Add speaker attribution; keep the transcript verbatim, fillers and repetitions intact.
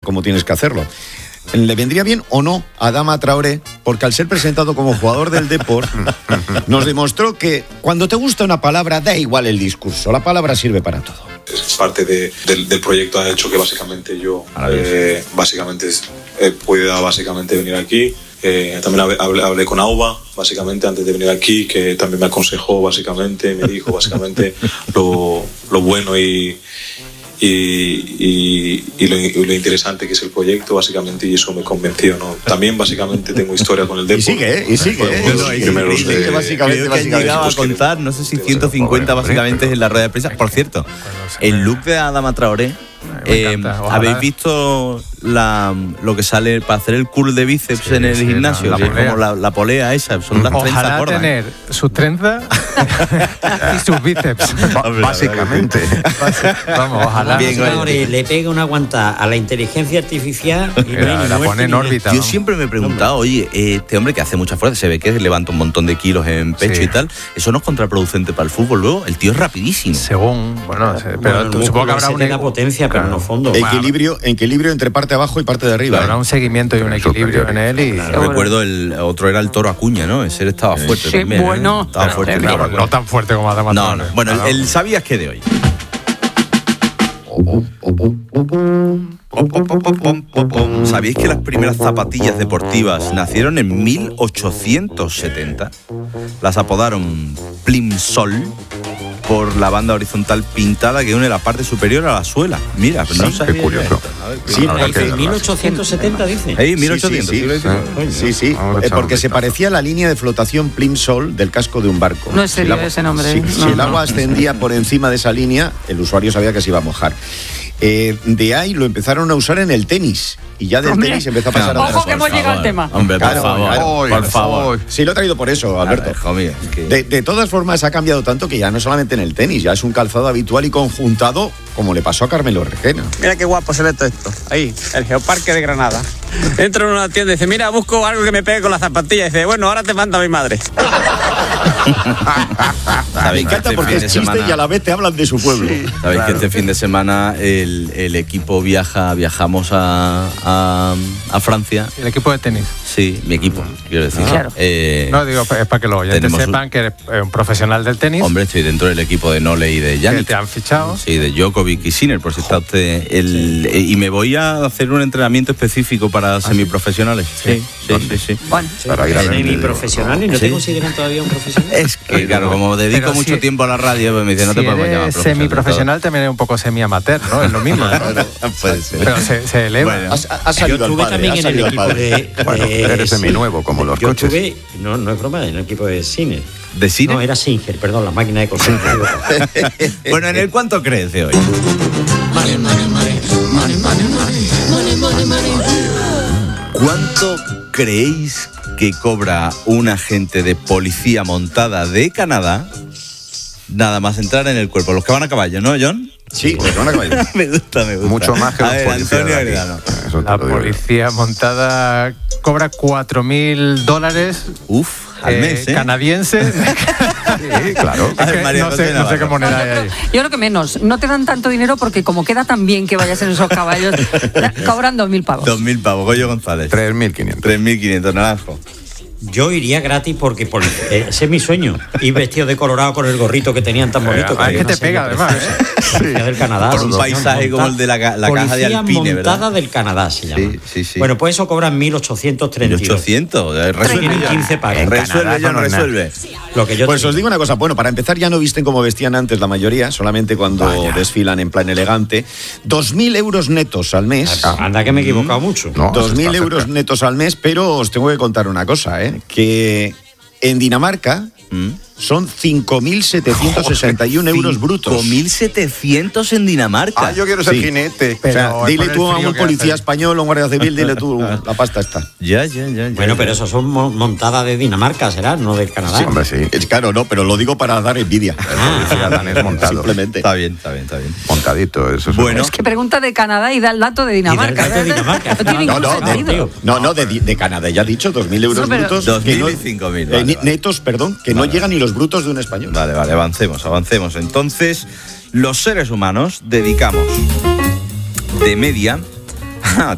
Speaker 1: cómo tienes que hacerlo. ¿Le vendría bien o no a Adama Traoré? Porque al ser presentado como jugador del Depor, nos demostró que cuando te gusta una palabra, da igual el discurso, la palabra sirve para todo.
Speaker 2: Es parte de, del, del proyecto, ha hecho que básicamente yo eh, básicamente eh, pueda básicamente venir aquí. Eh, también hablé, hablé, hablé con Auba, básicamente, antes de venir aquí, que también me aconsejó, básicamente, me dijo, básicamente, lo, lo bueno y, y, y, y, lo, y lo interesante que es el proyecto, básicamente, y eso me convenció, ¿no? También, básicamente, tengo historia con el Depor.
Speaker 1: Y sigue, ¿eh? Y sigue, ¿eh?
Speaker 2: Los
Speaker 1: No, y
Speaker 2: primeros
Speaker 1: sigue,
Speaker 2: de,
Speaker 1: que básicamente,
Speaker 3: creo que han llegado a contar, no sé si ciento cincuenta básicamente en la rueda de prensa. Por cierto, el look de Adama Traoré, eh, ¿habéis visto la, lo que sale para hacer el curl de bíceps sí, en el sí, gimnasio? La, la, polea. Como la, la polea esa, son las trenzas
Speaker 4: Ojalá
Speaker 3: gordas.
Speaker 4: tener sus trenzas y sus bíceps.
Speaker 5: Básicamente.
Speaker 4: Vamos, ojalá.
Speaker 6: Bien, Traoré le pega una guanta a la inteligencia artificial y no hay
Speaker 4: la pone en órbita.
Speaker 3: Yo siempre me he preguntado, oye, este hombre que hace mucha fuerza, se ve que levanta un montón de kilos en pecho sí. y tal, ¿eso no es contraproducente para el fútbol luego? El tío es rapidísimo.
Speaker 4: Según, bueno, pero
Speaker 6: bueno,
Speaker 4: tú, supongo que habrá
Speaker 6: una
Speaker 4: una
Speaker 6: potencia, pero no fondo.
Speaker 1: Equilibrio, equilibrio entre parte de abajo y parte de arriba.
Speaker 4: Habrá un seguimiento y un equilibrio en él. Y
Speaker 3: claro. Recuerdo el otro era el Toro Acuña, ¿no? Ese estaba fuerte
Speaker 7: sí,
Speaker 3: también.
Speaker 7: Bueno,
Speaker 3: ¿eh? Estaba fuerte.
Speaker 4: No, no, no tan fuerte como Adama
Speaker 3: No,
Speaker 4: Traoré.
Speaker 3: no. Bueno, el, el ¿sabías qué de hoy? ¿Sabéis que las primeras zapatillas deportivas nacieron en mil ochocientos setenta? Las apodaron Plimsoll por la banda horizontal pintada que une la parte superior a la suela. Mira,
Speaker 5: sí,
Speaker 3: no sabía.
Speaker 5: Qué curioso.
Speaker 6: Sí, en mil ochocientos setenta dice.
Speaker 3: Hey, mil ochocientos.
Speaker 1: Sí, sí, sí. sí, sí. Eh, porque se parecía a la línea de flotación Plimsoll del casco de un barco.
Speaker 7: No es serio
Speaker 1: si
Speaker 7: ese nombre.
Speaker 1: Si,
Speaker 7: no,
Speaker 1: si el
Speaker 7: no.
Speaker 1: agua ascendía por encima de esa línea, el usuario sabía que se iba a mojar. Eh, de ahí lo empezaron a usar en el tenis. Y ya del
Speaker 7: Hombre,
Speaker 1: tenis empezó a pasar a
Speaker 7: ojo que hemos llegado al tema.
Speaker 3: Hombre, por
Speaker 1: Claro,
Speaker 3: favor.
Speaker 1: claro.
Speaker 3: Por
Speaker 5: Por
Speaker 3: favor.
Speaker 5: favor.
Speaker 1: Sí, lo he traído por eso, Alberto.
Speaker 3: Hijo mío, es que...
Speaker 1: De, de todas formas, ha cambiado tanto que ya no solamente en el tenis, ya es un calzado habitual y conjuntado, como le pasó a Carmelo Requena.
Speaker 8: Mira qué guapo se ve todo esto. Ahí, el Geoparque de Granada. Entro en una tienda y dice, mira, busco algo que me pegue con las zapatillas. Y dice, bueno, ahora te manda mi madre.
Speaker 1: Me encanta porque es chiste semana... y a la vez te hablan de su pueblo. Sí,
Speaker 3: Sabéis
Speaker 1: claro.
Speaker 3: que este fin de semana el, el equipo viaja, viajamos a, a, a Francia.
Speaker 4: El equipo de tenis.
Speaker 3: Sí, mi equipo, quiero decir.
Speaker 7: Claro.
Speaker 3: Eh,
Speaker 4: no, digo, es para que los oyentes sepan un... que eres un profesional del tenis.
Speaker 3: Hombre, estoy dentro del equipo de Nole y de Yannick.
Speaker 4: Que te han fichado.
Speaker 3: Sí, de Djokovic y Sinner, por si está usted. El, y me voy a hacer un entrenamiento específico para ¿Ah, semiprofesionales. Sí, sí, sí. sí, sí.
Speaker 7: Bueno,
Speaker 6: sí. ¿Semiprofesionales? ¿No ¿Sí? te consideran todavía un profesional?
Speaker 3: Es que, claro, como dedico
Speaker 4: Pero
Speaker 3: mucho
Speaker 4: si,
Speaker 3: tiempo a la radio, pues me dice, no
Speaker 4: si
Speaker 3: te podemos llamar profesional.
Speaker 4: Semiprofesional también es un poco semi-amateur, ¿no? Es lo mismo. ¿no?
Speaker 3: Puede ser.
Speaker 4: Pero se, se eleva.
Speaker 3: Bueno,
Speaker 1: has, has salido
Speaker 6: yo estuve
Speaker 1: al padre,
Speaker 6: también en el equipo de, de...
Speaker 5: Bueno, eres seminuevo, como los
Speaker 6: yo
Speaker 5: coches.
Speaker 6: Estuve, no, no es broma, en el equipo de Singer.
Speaker 3: ¿De Singer?
Speaker 6: No, era Singer, perdón, la máquina de coser.
Speaker 3: Bueno, en el ¿cuánto crees de hoy?
Speaker 9: Money, money, money, money, money, money, money, money, money.
Speaker 3: ¿Cuánto creéis que cobra un agente de policía montada de Canadá nada más entrar en el cuerpo? Los que van a caballo, ¿no, John?
Speaker 1: Sí, los que van a caballo.
Speaker 3: me gusta, me gusta.
Speaker 5: Mucho más que los
Speaker 3: ver,
Speaker 5: policías.
Speaker 3: Antonio Agredano.
Speaker 4: La policía montada cobra cuatro mil dólares.
Speaker 3: Uf, al
Speaker 4: eh,
Speaker 3: mes, ¿eh?
Speaker 4: Canadienses.
Speaker 5: Sí, claro.
Speaker 4: Es que no, sé, no sé qué moneda hay ahí.
Speaker 7: Yo creo que menos. No te dan tanto dinero porque como queda tan bien que vayas en esos caballos, cobran dos mil pavos.
Speaker 3: Dos mil pavos, Goyo González.
Speaker 5: Tres mil quinientos.
Speaker 3: Tres mil quinientos, Naranjo.
Speaker 6: Yo iría gratis porque por, eh, ese es mi sueño. Ir vestido de colorado con el gorrito que tenían tan bonito.
Speaker 4: Ah, es que te pega además, ¿eh?
Speaker 6: Sí. Del Canadá.
Speaker 3: Por un paisaje como el de la, la caja de Alpine, ¿verdad?
Speaker 6: Montada del Canadá se llama.
Speaker 3: Sí, sí, sí.
Speaker 6: Bueno, pues eso cobran mil ochocientos treinta y dos.
Speaker 3: mil ochocientos. Resuelve
Speaker 6: quince pagas.
Speaker 3: Resuelve, ya no resuelve.
Speaker 6: Lo que yo
Speaker 1: pues
Speaker 6: te...
Speaker 1: os digo una cosa, bueno, para empezar ya no visten como vestían antes la mayoría, solamente cuando Vaya. desfilan en plan elegante. Dos mil euros netos al mes.
Speaker 6: Ah, anda que me he equivocado mm. mucho.
Speaker 1: No, Dos mil euros cerca. netos al mes, pero os tengo que contar una cosa, ¿eh? Que en Dinamarca ¿Mm? son cinco mil setecientos sesenta y uno euros brutos.
Speaker 3: cinco mil setecientos en Dinamarca.
Speaker 5: Ah, yo quiero ser
Speaker 1: sí.
Speaker 5: jinete.
Speaker 1: Pero o sea, dile tú a un policía español o un guardia civil, dile tú, la pasta está.
Speaker 3: Ya, ya, ya. ya
Speaker 6: bueno,
Speaker 3: ya.
Speaker 6: pero eso son montadas de Dinamarca, será, no de Canadá.
Speaker 5: Sí, hombre, sí.
Speaker 1: Es claro, no, pero lo digo para dar envidia.
Speaker 5: Ah, danés montado.
Speaker 1: Simplemente.
Speaker 3: Está bien, está bien, está bien.
Speaker 5: Montadito, eso es.
Speaker 3: Bueno.
Speaker 7: Es que pregunta de Canadá y da el dato de Dinamarca.
Speaker 6: Y da el dato de Dinamarca.
Speaker 7: No tiene
Speaker 1: no,
Speaker 7: ningún
Speaker 1: no,
Speaker 7: sentido.
Speaker 1: no, no, no, de, de Canadá, ya he dicho, dos mil euros no, brutos.
Speaker 3: dos mil
Speaker 1: no,
Speaker 3: y cinco mil.
Speaker 1: Eh,
Speaker 3: vale, vale.
Speaker 1: Netos, perdón, que vale, no llegan ni los brutos de un español.
Speaker 3: Vale, vale, avancemos, avancemos. Entonces, los seres humanos dedicamos de media